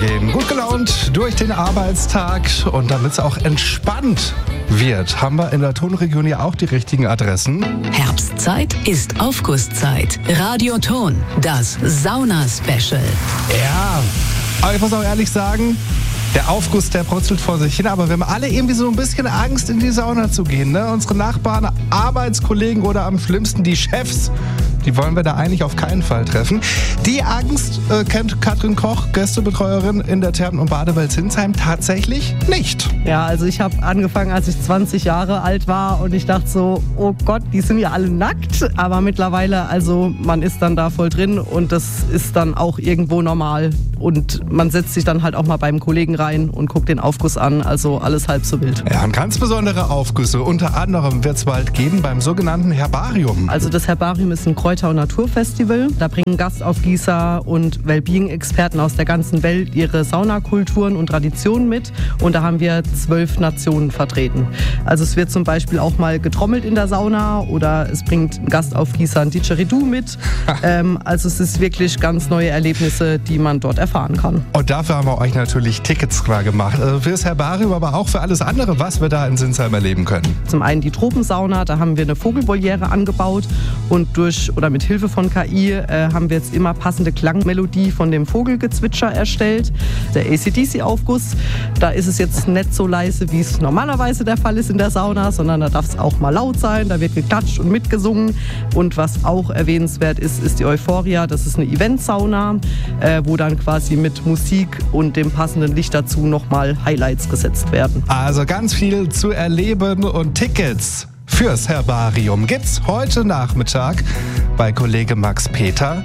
Gehen gut gelaunt durch den Arbeitstag und damit es auch entspannt wird, haben wir in der Tonregion ja auch die richtigen Adressen. Herbstzeit ist Aufgusszeit. Radio Ton, das Sauna-Special. Ja, aber ich muss auch ehrlich sagen, der Aufguss, der brutzelt vor sich hin, aber wir haben alle irgendwie so ein bisschen Angst, in die Sauna zu gehen. Ne? Unsere Nachbarn, Arbeitskollegen oder am schlimmsten die Chefs, die wollen wir da eigentlich auf keinen Fall treffen. Die Angst kennt Katrin Koch, Gästebetreuerin in der Thermen- und Badewelt Sinsheim, tatsächlich nicht. Ja, also ich habe angefangen, als ich 20 Jahre alt war und ich dachte so, oh Gott, die sind ja alle nackt. Aber mittlerweile, also man ist dann da voll drin und das ist dann auch irgendwo normal. Und man setzt sich dann halt auch mal beim Kollegen rein und guckt den Aufguss an, also alles halb so wild. Ja, und ganz besondere Aufgüsse, unter anderem wird es bald geben beim sogenannten Herbarium. Also das Herbarium ist ein Kräuter- und Naturfestival. Da bringen Gastaufgießer und Wellbeing-Experten aus der ganzen Welt ihre Saunakulturen und Traditionen mit. Und da haben wir 12 Nationen vertreten. Also es wird zum Beispiel auch mal getrommelt in der Sauna oder es bringt ein Gastaufgießer ein Didgeridoo mit. Also es ist wirklich ganz neue Erlebnisse, die man dort erfahren kann. Und dafür haben wir euch natürlich Tickets klar gemacht. Also fürs Herbarium, aber auch für alles andere, was wir da in Sinsheim erleben können. Zum einen die Tropensauna, da haben wir eine Vogelvoliere angebaut und mit Hilfe von KI haben wir jetzt immer passende Klangmelodie von dem Vogelgezwitscher erstellt. Der AC/DC-Aufguss, da ist es jetzt nicht so leise, wie es normalerweise der Fall ist in der Sauna, sondern da darf es auch mal laut sein, da wird geklatscht und mitgesungen. Und was auch erwähnenswert ist, ist die Euphoria. Das ist eine Eventsauna, wo dann quasi mit Musik und dem passenden Licht dazu nochmal Highlights gesetzt werden. Also ganz viel zu erleben und Tickets fürs Herbarium gibt's heute Nachmittag bei Kollege Max Peter,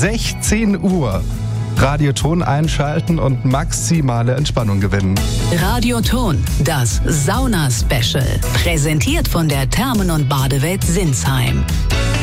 16 Uhr. Radio Ton einschalten und maximale Entspannung gewinnen. Radio Ton, das Sauna-Special. Präsentiert von der Thermen- und Badewelt Sinsheim.